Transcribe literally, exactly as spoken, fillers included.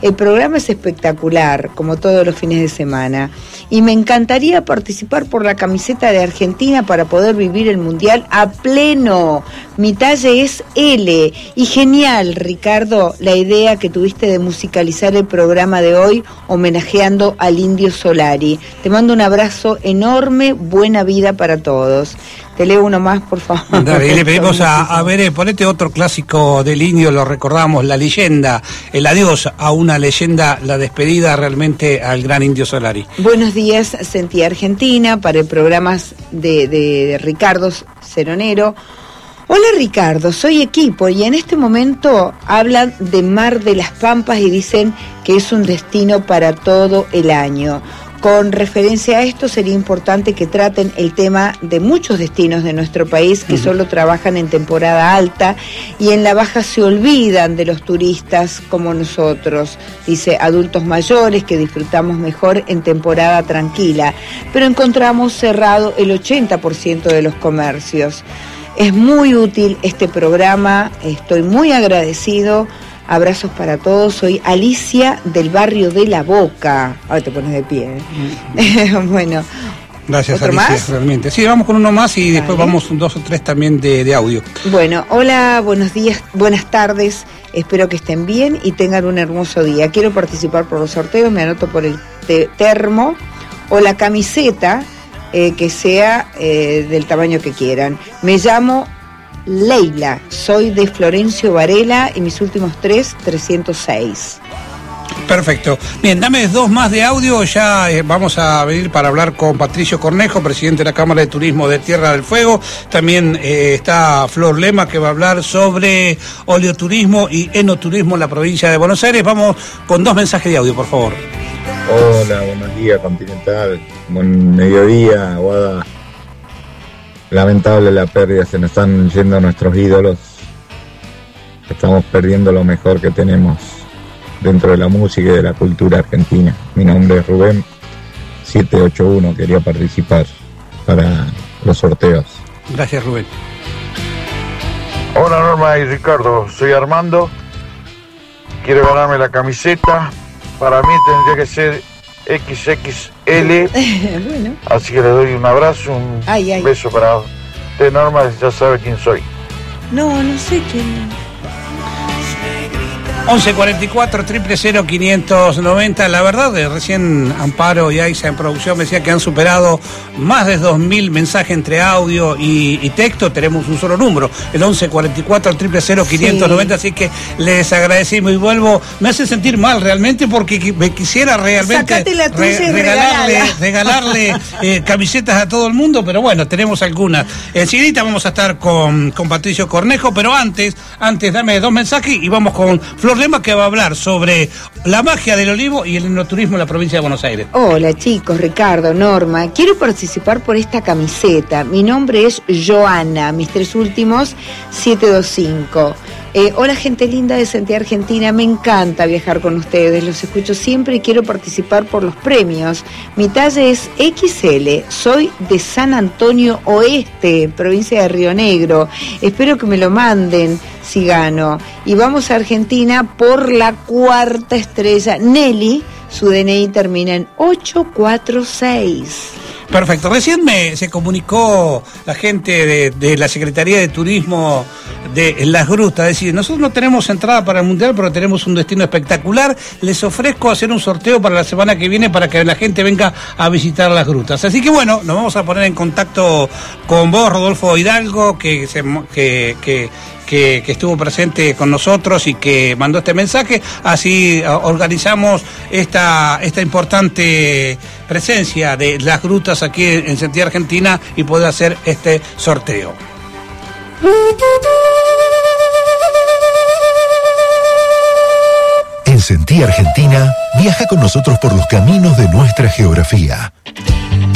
El programa es espectacular, como todos los fines de semana. Y me encantaría participar por la camiseta de Argentina para poder vivir el Mundial a pleno. Mi talle es L. Y genial, Ricardo, la idea que tuviste de musicalizar el programa de hoy homenajeando al Indio Solari. Te mando un abrazo enorme, buena vida para todos. Te leo uno más, por favor. Dale, y le pedimos a, a Veré, ponete otro clásico del Indio, lo recordamos, la leyenda, el adiós a una leyenda, la despedida realmente al gran Indio Solari. Buenos días, Sentí Argentina, para el programa de, de, de Ricardo Ceronero. Hola Ricardo, soy equipo y en este momento hablan de Mar de las Pampas y dicen que es un destino para todo el año. Con referencia a esto, sería importante que traten el tema de muchos destinos de nuestro país que uh-huh. solo trabajan en temporada alta y en la baja se olvidan de los turistas como nosotros, dice, adultos mayores que disfrutamos mejor en temporada tranquila, pero encontramos cerrado el ochenta por ciento de los comercios. Es muy útil este programa, estoy muy agradecido. Abrazos para todos, soy Alicia del barrio de La Boca. Ahora te pones de pie. ¿eh? Bueno. Gracias, ¿otro Alicia, más? realmente. Sí, vamos con uno más y después vale. vamos dos o tres también de, de audio. Bueno, hola, buenos días, buenas tardes. Espero que estén bien y tengan un hermoso día. Quiero participar por los sorteos, me anoto por el te- termo o la camiseta eh, que sea eh, del tamaño que quieran. Me llamo Leila, soy de Florencio Varela y mis últimos tres, trescientos seis. Perfecto. Bien, dame dos más de audio, ya eh, vamos a venir para hablar con Patricio Cornejo, presidente de la Cámara de Turismo de Tierra del Fuego. También eh, está Flor Lema, que va a hablar sobre oleoturismo y enoturismo en la provincia de Buenos Aires. Vamos con dos mensajes de audio, por favor. Hola, buenos días, Continental. Buen mediodía, Guada. Lamentable la pérdida, se nos están yendo nuestros ídolos. Estamos perdiendo lo mejor que tenemos dentro de la música y de la cultura argentina. Mi nombre es Rubén, siete ocho uno, quería participar para los sorteos. Gracias, Rubén. Hola Norma y Ricardo, soy Armando. Quiero ganarme la camiseta. Para mí tendría que ser equis equis ele. Bueno. Así que le doy un abrazo, un ay, ay. beso para usted, Norma, ya sabe quién soy. No, no sé quién. once cuarenta y cuatro, cero cero cero, quinientos noventa. La verdad, de recién Amparo y Aiza en producción me decía que han superado más de dos mil mensajes entre audio y, y texto. Tenemos un solo número, el once cuarenta y cuatro, cero cero cero, quinientos noventa. Sí. Así que les agradecemos y vuelvo. Me hace sentir mal realmente porque me quisiera realmente la tuya re- y regalarle, regalarle eh, camisetas a todo el mundo, pero bueno, tenemos algunas. Enseguida vamos a estar con, con Patricio Cornejo, pero antes, antes dame dos mensajes y vamos con Flor Lema, que va a hablar sobre la magia del olivo y el enoturismo en la provincia de Buenos Aires. Hola chicos, Ricardo, Norma, quiero participar por esta camiseta. Mi nombre es Joana, mis tres últimos, siete dos cinco. Eh, hola gente linda de Sentí Argentina, me encanta viajar con ustedes, los escucho siempre y quiero participar por los premios. Mi talla es equis ele, soy de San Antonio Oeste, provincia de Río Negro. Espero que me lo manden si gano. Y vamos a Argentina por la cuarta estrella. Nelly, su D N I termina en ocho cuatro seis. Perfecto. Recién me se comunicó la gente de, de la Secretaría de Turismo de Las Grutas. Es decir, nosotros no tenemos entrada para el Mundial, pero tenemos un destino espectacular. Les ofrezco hacer un sorteo para la semana que viene para que la gente venga a visitar Las Grutas. Así que bueno, nos vamos a poner en contacto con vos, Rodolfo Hidalgo, que se, que, que Que, que estuvo presente con nosotros y que mandó este mensaje. Así uh, organizamos esta, esta importante presencia de Las Grutas aquí en, en Sentí Argentina y poder hacer este sorteo. En Sentí Argentina, viaja con nosotros por los caminos de nuestra geografía.